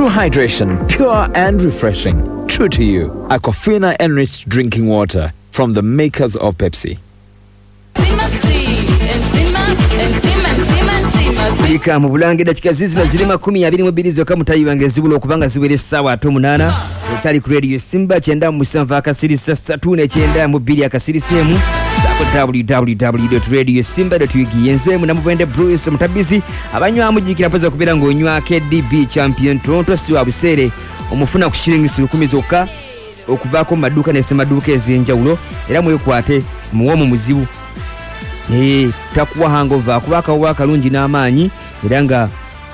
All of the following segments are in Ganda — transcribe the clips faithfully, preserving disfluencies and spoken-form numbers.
True hydration, pure and refreshing. True to you. Aquafina enriched drinking water from the makers of Pepsi. Kulika mu Bulange dakika zizina ziri makumi abiri mu bbiri zokka mutayi wange zibula okubanga ziwere essaawa ate omunaana otali ku radio Simba kyenda mu musanvu akasirisa ssatu ne kyenda mu bbiri akasirisa emu saako w w w dot radio simba dot u g yenzeemu namubwende Bruce Mutabizi abanywamu jjukira mpoza okubeera ng'onywa K D B champion Toronto si wa buseere omufuna ku shiringisi lukumi zokka okuvaako mu maduuka ne ssemaduuka ez'enjawulo era mwekwate muwoomu muzibu. Eh takuwa hangover kuba akawa akalungi n'amaanyi era nga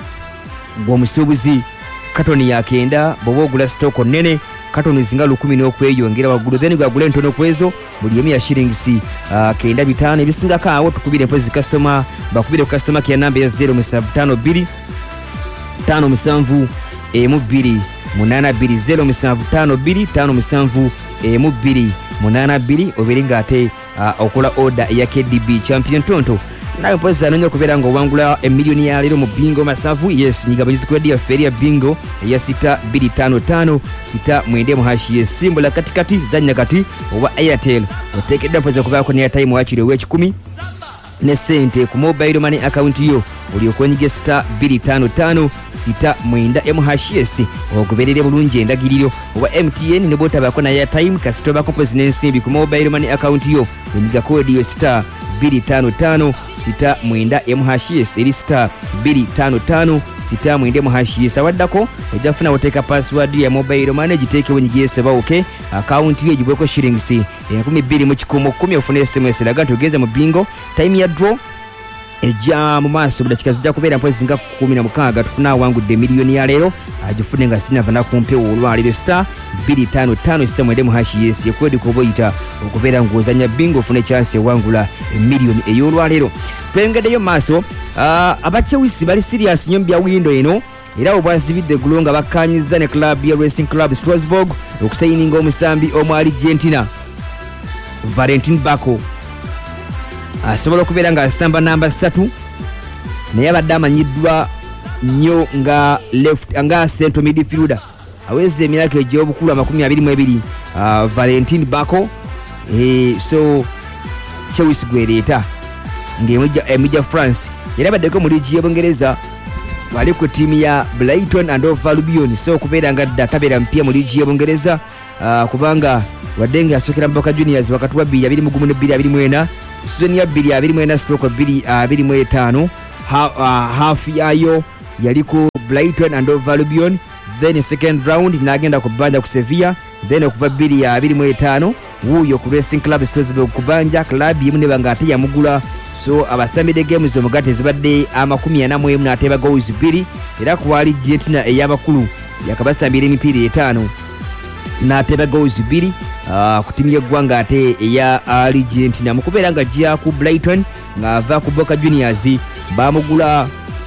gwomusuubuzi katoni yakenda bwoba ogula sitoko nnene katoni zinga lukumi n'okweyongera waggulu then gwagula entono kwezo buli emu ya shiringisi uh, kenda bitaano ebisingako awo tukubire mpozi customer bakubire ku customer care namba ya zero musanvu ttaano bbiri ttaano musanvu emu bbiri munaana bbiri zero musanvu ttaano bbiri ttaano musanvu emu bbiri munaana bbiri obeere ng'ate uh, okola order eya K D B champion Tonto nawe mpozi anoonya okubeera ng'owangula emiliyoni ya leero mu bingo masavu yes nyigabanyizi ku radio yaffe ya bingo eya sita bbiri ttaano ttaano sita mwenda mu hashi y'essimbula katikati zannya kati oba Airtel oteekeddwa mpozi okubaako ne airtime wakiri ow'ekikumi ne sente ku mobile money account yo olyoka onyiga sita bbiri ttaano ttaano sita mwenda mu hashi y'essi ogoberere bulungi endagiriro oba M T N ne bw'otabaako na airtime kasita obaako mpozi n'ensimbi ku mobile money account yo onyiga kodi yo sita bbiri ttaano ttaano sita mwenda mu hashi y'essi eri sita bbiri ttaano ttaano sita mwenda mu hashi y'essi awaddako ojja kufuna oteeka password ya mobile money giteekewo onyiga oke account yo egibweko shiringisi enkumi bbiri mu kikumu kkumi ofuna S M S eraga nti ogeze mu bingo time ya draw ejja mu maaso budakika zijja kubeera mpozi zinga kumi na mukaaga tufuna awangudde miliyoni ya leero agifune nga sinava nakumpewo olwaliro star bbiri ttaano ttaano sita mwenda mu hashi y'essi ekwedi kuba oyita okubeera ng'ozanya bingo ofune chance ewangula emiliyoni ey'olwaleero. Twengeddeyo maaso uh, abachewisi bali serious nnyo mu bya windo eno era obwazibidde eggulo nga bakkaanyizza ne club ya Racing Club Strasbourg okusayininga omusambi omu Argentina Valentin Bako asobola okubeera nga asamba namba ssatu naye abadde amanyiddwa nnyo nga left nga central midfielder aweze emyaka egy'obukulu amakumi abiri mu ebiri uh, Valentin Bako eh, so Chelsea gwereeta ng'emujja France era abaddeko mu liigi y'Obungereza bali ku ttiimu ya Brighton and Hove Albion so okubeera nga dda tabeera mpya mu liigi y'Obungereza uh, kubanga wadde nga yasookera mu Boca Juniors wakati wa bbiri abiri mu gumu ne bbiri abiri mu ena season ya bbiri abiri mu ena stroke bbiri abiri mu etaano half yayo yali ku Brighton and Hove Albion then second round n'agenda ku bbanja ku Sevilla then okuva bbiri abiri mu etaano wuuyo ku Racing Club Strasbourg ku bbanja club yemu ne banga ate yamugula so abasamide games omugate zibadde amakumi ana mu emu n'ateeba goals bbiri era ku Argentina ey'abakulu yakabasambira emipiira etaano n'ateeba goals bbiri uh, ku ttiimu y'eggwanga ate eya Argentina mu kubeera nga ajja ku Brighton ng'ava ku Boca Juniors baamugula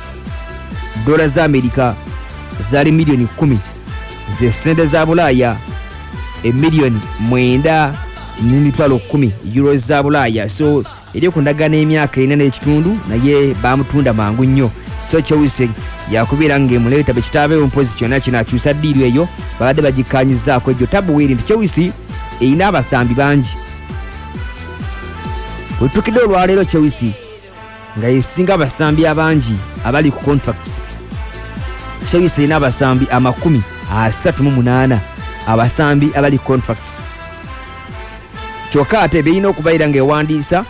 dola za Amerika zaali miliyoni kkumi ze ssente za Bulaaya emiliyoni mwenda n'emitwalo kkumi euro za Bulaaya so eri okundagana emyaka ena n'ekitundu naye baamutunda mangu nnyo so Chelsea yakubeera ng'emuleeta bekitaabeewo mpozi kyonna kino akyusa ddiiru eyo babadde bagikkaanyizaako egyo tabuweeri nti Chelsea erina abasambi bangi wetukidde olwaleero Chelsea nga yesinga abasambi abangi abali ku contracts Chelsea erina abasambi amakumi asatu mu munaana abasambi abali contracts kyokka ate berina okubaira ng'ewandiisa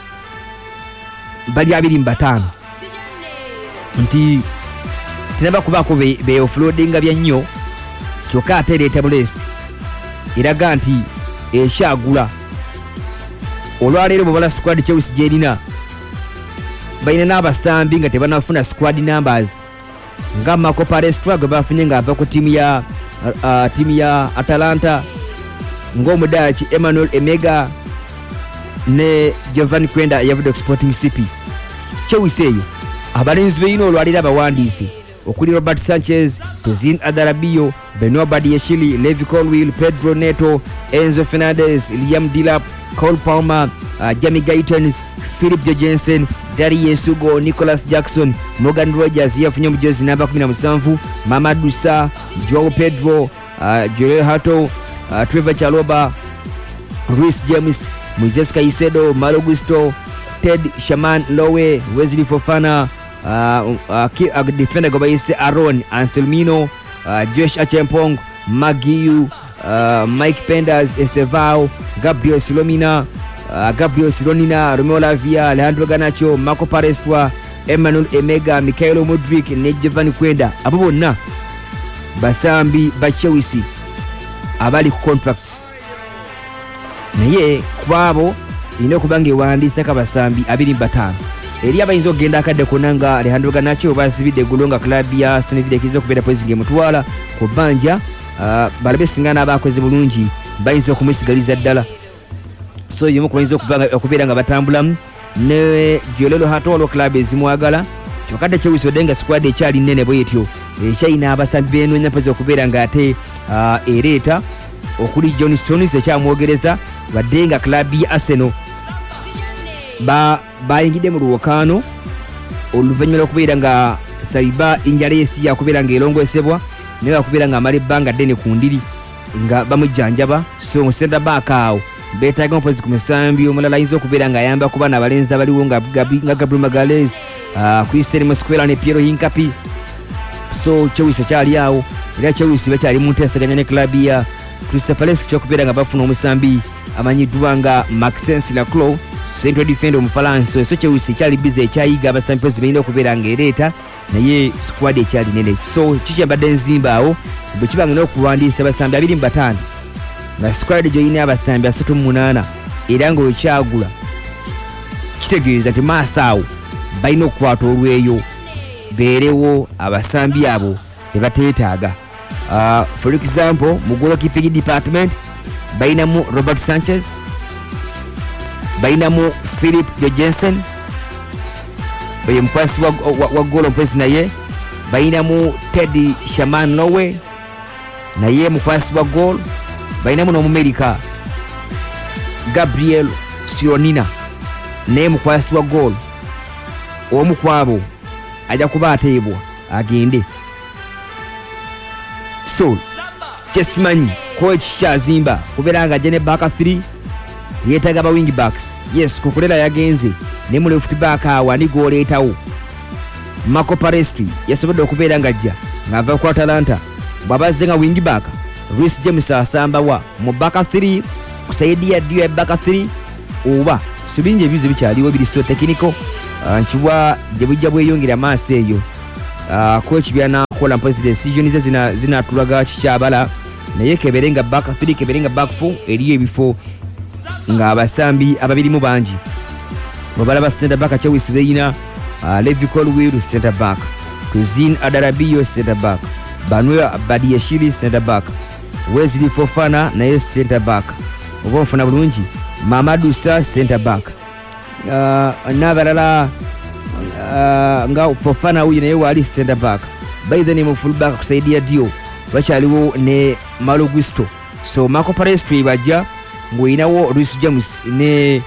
bali abiri mu bataano nti tinaba kubaako be-offloadinga bya nnyo kyokka ate ereeta buleesi eraga nti ekyagula olwaleero bwebala squad Chelsea gyerina balina n'abasambi nga tebanafuna squad numbers nga Marco Palestra gwe bafunye ng'ava ku ttiimu ya uh, ttiimu ya Atalanta ng'omudaki Emmanuel Emega ne Giovanni Quenda yavudde ku Sporting C P Chelsea eyo abalenzi beyina olwalira abawandiise okuli Robert Sanchez, Tuzin Adarabio, Benoit Badiashile, Levi Colwill, Pedro Neto, Enzo Fernandez, Liam Delap, Cole Palmer, uh, Jamie Gaitons, Philip Jojensen, Darius Sugo, Nicholas Jackson, Morgan Rogers yafunye mujozi namba kumi na musanvu, Mamadou Sa, Joao Pedro, uh, Joel Hato, uh, Trevor Chaloba, Rhys James, Moises Caicedo, Malo Gusto, Ted Shaman Lowe, Wesley Fofana, uh, uh, uh, defender Gobaise Aaron Anselmino, uh, Josh Achempong, Magiu, uh, Mike Penders, Estevao, Gabriel Silomina, uh, Gabriel Silonina, Romeo Lavia, Alejandro Garnacho, Marco Parestua, Emmanuel Emega, Mikhailo Mudryk, Giovanni Kwenda. Abo bonna basambi ba Chelsea abali ku contracts, naye kwabo ino kubange wandisa kabasambi abiri batano eri abayinza okugenda akadde kunanga Alejandro Garnacho basibidde gulonga club ya Aston Villa kiza kubera poezi mutwala ku banja, uh, balabe singana abakoze bulungi bayinza okumusigaliza ddala, so yemu kubayinza okubeera nga batambulamu ne Jolelo Hatolo club ezimwagala kyokadde Chelsea odenga squad ekyali nene bwetyo ekyayina abasambi b'enoonya poezi okubeera nga ate uh, ereeta okuli John Stones ekyamwogereza badenga club ya Arsenal ba bayingide mu luwokano oluvannyuma lw'okubeera nga Saliba enjala esi yakubeera nga erongosebwa naye yakubeera nga amala ebbanga ddene ku ndiri nga bamujjanjaba, so mu center back awo beetaaga omupozi ku musambi omulala ayinza okubeera nga ayamba ku baana abalenzi abaliwo nga Gabriel Magalhaes, uh, Christian Mosquera ne Piero Hincapié, so Chelsea kyali awo era Chelsea bakyali mu nteesaganya ne club ya Crystal Palace kyokubeera nga bafuna omusambi amanyiddwa nga Maxence Lacroix, central defender omufalansa. So Chelsea kyali busy ekyayiga abasambi pozi balina okubeera nga ereeta naye squad ekyali nene, so kikyambadde nzimba awo bwe kiba nga n'okuwandiisa abasambi abiri mu bataano nga squad gyoyina abasambi asatu mu munaana era nga okyagula kitegeeza nti maaso awo balina okukwata olweyo beerewo abasambi abo tebateetaaga. Uh, for example, mu goalkeeping department bainamu Robert Sanchez, bainamu Philip Jojensen oyo mukwasi wa, wa, wa goal mpezi naye, bainamu Teddy Shaman Lowe naye mukwasi wa goal, bainamu n'Omumerika Gabriel Silonina naye mukwasi wa goal. Omu kwabo ajja kuba ateebwa agende. So kyesimanyi coach kyazimba kubeera nga jene back three yeetaaga ba wing backs. Yes, Kukulera yagenze ne mu left back awo ni gooleetawo Marco Parestia yasobodde okubeera nga ajja ng'ava ku Atalanta bw'abazze nga wing back. Rhys James asambawa mu back three kusaidia dio ya back three oba subinje ebizo bikyaliwo biri so technical uh, nkiwa gye bujja bweyongera maaso eyo. Uh, coach byana kola mpozi decision ze zina zina tulaga kikyabala naye keberenga back three keberenga back four eriyo ebifo nga abasambi ababiri mu banji babala ba center back Chelsea beina uh, Levi Colwill center back, Tuzin Adarabio center back, Benoit Badiashile center back, Wesley Fofana naye center back oba ofuna bulungi Mamadou Sa center back, uh, nabalala Uh, nga Fofana uyu naye wali center back, by the name of full back kusaidia dio bakyaliwo ne Malo Gusto. So Marco Parestia bajja ng'oyinawo Rhys James ne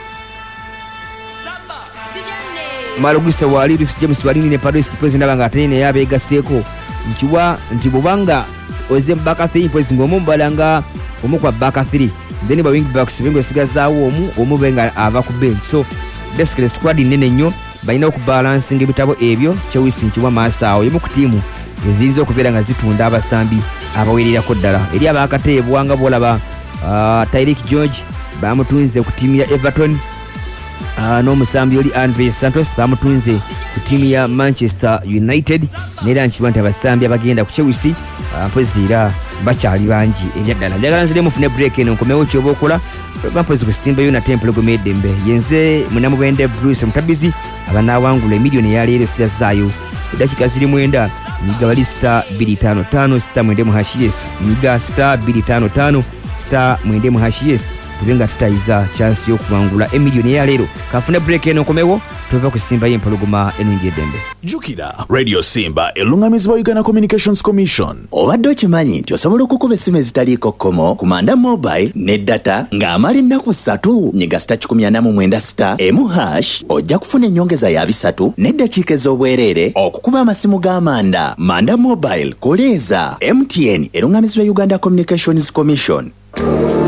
Malo Gusto wali Rhys James wali ne Paris president abanga atene yabegaseeko nkiwa nti bubanga oze back three president omumbalanga omukwa back three then ba wing backs bengo sigazaawo omu omu benga ava ku bench. So basically squad nene nnyo balina okubalansinga ebitabo ebyo Chelsea nkiwa maaso awo yemu ku tiimu eziyinza okubeera nga zitunda abasambi abawererako ddala eri abakateebwa nga bwolaba uh, Tyreek George bamutunze ku tiimu ya Everton, uh, n'omusambi oli Andre Santos bamutunze ku tiimu ya Manchester United neera nkiwa nti abasambi abagenda ku Chelsea uh, mpozi era bakyali bangi eri ddala. Njagala nzire mufune break eno nkomewo kyoba okola bampozi kusimbayo na Temple Gomedembe yenze munamubende Bruce Mutabizi abanawangula emiliyoni ya leero sigazaayo edakika ziri mwenda niga bali star two five five star mwende mu hashes niga star two five five star mwende mu hashes tubenga tutayiza chance y'okuwangula emiliyoni ya leero. Kafune break eno nkomewo tuva kusimba y'empologoma enungi eddembe. Jukira Radio Simba elungamizibwa Uganda Communications Commission. Obadde okimanyi nti osobola okukuba essimu ezitaliiko kkomo ku Manda Mobile ne data ng'amala ennaku ssatu nyiga sita kikumi ana mu mwenda sita emu hash ojja kufuna ennyongeza ya bisatu n'eddakiika ez'obwereere okukuba amasimu g'amanda. Manda Mobile koleeza M T N erungamizibwa Uganda Communications Commission.